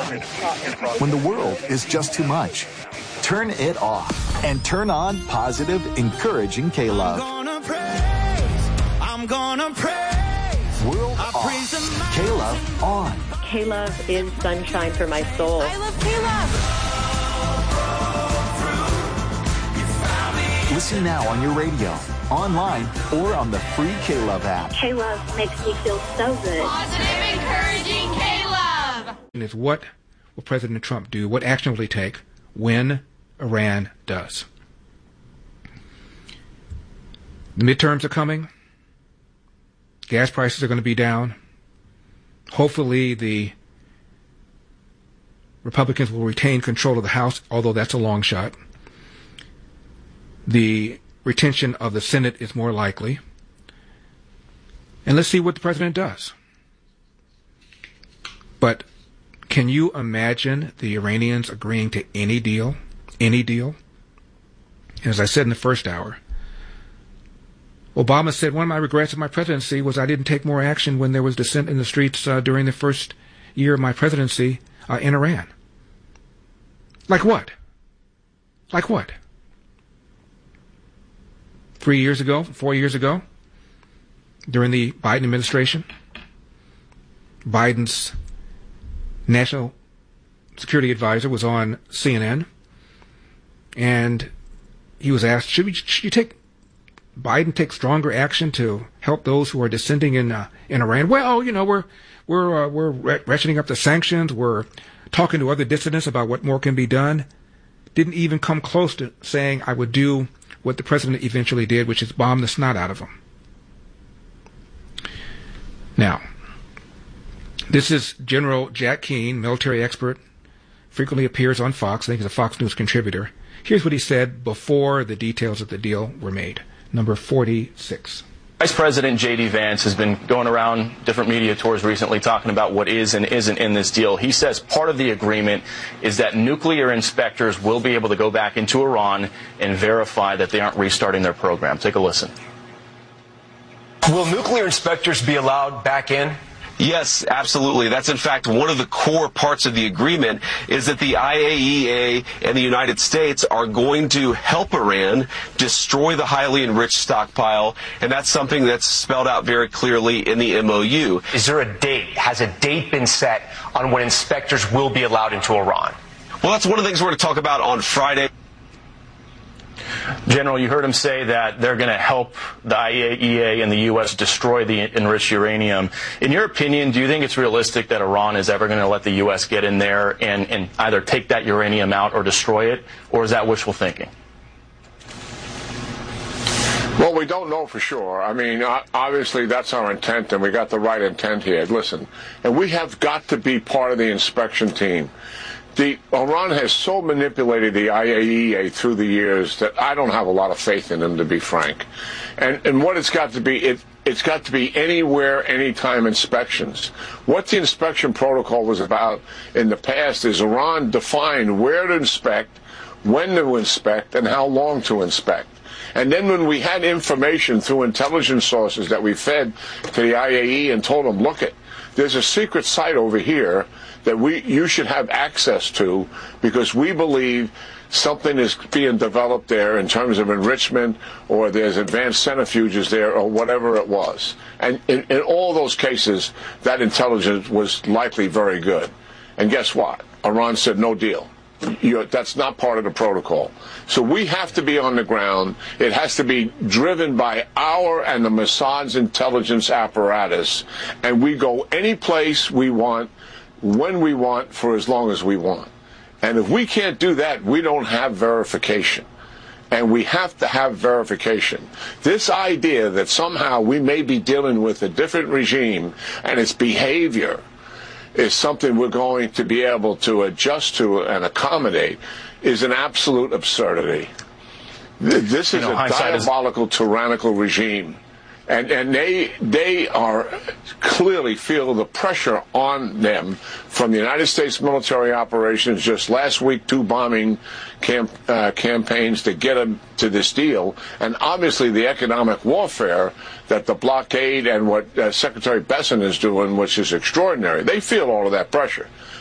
When the world is just too much, turn it off and turn on positive, encouraging K-Love. I'm gonna praise. World off. K-Love on. K-Love is sunshine for my soul. I love K-Love. Listen now on your radio, online, or on the free K-Love app. K-Love makes me feel so good. Positive, encouraging K-Love. And it's what will President Trump do? What action will he take when Iran does? The midterms are coming. Gas prices are going to be down. Hopefully the Republicans will retain control of the House, although that's a long shot. The retention of the Senate is more likely. And let's see what the president does. But can you imagine the Iranians agreeing to any deal? Any deal? And as I said in the first hour, Obama said, one of my regrets of my presidency was I didn't take more action when there was dissent in the streets during the first year of my presidency in Iran. Like what? Like what? 3 years ago, 4 years ago, during the Biden administration, Biden's national security advisor was on CNN, and he was asked, should Biden take stronger action to help those who are dissenting in Iran? Well, you know, we're ratcheting up the sanctions. We're talking to other dissidents about what more can be done. Didn't even come close to saying I would do what the president eventually did, which is bomb the snot out of them. Now, this is General Jack Keane, military expert, frequently appears on Fox. I think he's a Fox News contributor. Here's what he said before the details of the deal were made. Number 46. Vice President J.D. Vance has been going around different media tours recently talking about what is and isn't in this deal. He says part of the agreement is that nuclear inspectors will be able to go back into Iran and verify that they aren't restarting their program. Take a listen. Will nuclear inspectors be allowed back in? Yes, absolutely. That's in fact one of the core parts of the agreement is that the IAEA and the United States are going to help Iran destroy the highly enriched stockpile, and that's something that's spelled out very clearly in the MOU. Is there a date? Has a date been set on when inspectors will be allowed into Iran? Well, that's one of the things we're going to talk about on Friday. General, you heard him say that they're going to help the IAEA and the U.S. destroy the enriched uranium. In your opinion, do you think it's realistic that Iran is ever going to let the U.S. get in there and either take that uranium out or destroy it? Or is that wishful thinking? Well, we don't know for sure. I mean, obviously that's our intent, and we got the right intent here. Listen, and we have got to be part of the inspection team. Iran has so manipulated the IAEA through the years that I don't have a lot of faith in them, to be frank. And what it's got to be, it's got to be anywhere, anytime inspections. What the inspection protocol was about in the past is Iran defined where to inspect, when to inspect, and how long to inspect. And then when we had information through intelligence sources that we fed to the IAEA and told them, look, there's a secret site over here that you should have access to because we believe something is being developed there in terms of enrichment or there's advanced centrifuges there or whatever it was. And in all those cases, that intelligence was likely very good. And guess what? Iran said no deal. That's not part of the protocol. So we have to be on the ground. It has to be driven by our and the Mossad's intelligence apparatus. And we go any place we want, when we want, for as long as we want. And if we can't do that, we don't have verification. And we have to have verification. This idea that somehow we may be dealing with a different regime and its behavior is something we're going to be able to adjust to and accommodate is an absolute absurdity. This is a diabolical, tyrannical regime. And they are clearly feel the pressure on them from the United States military operations. Just last week, 2 bombing campaigns to get them to this deal. And obviously the economic warfare that the blockade and what Secretary Bessent is doing, which is extraordinary. They feel all of that pressure.